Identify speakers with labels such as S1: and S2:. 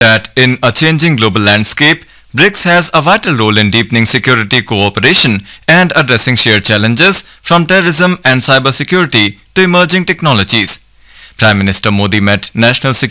S1: that in a changing global landscape, BRICS has a vital role in deepening security cooperation and addressing shared challenges from terrorism and cybersecurity to emerging technologies. Prime Minister Modi met National Security